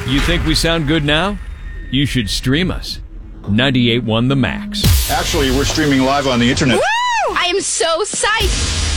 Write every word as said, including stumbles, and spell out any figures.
You think we sound good now? You should stream us. ninety-eight point one The Max. Actually, we're streaming live on the internet. Woo! I am so psyched.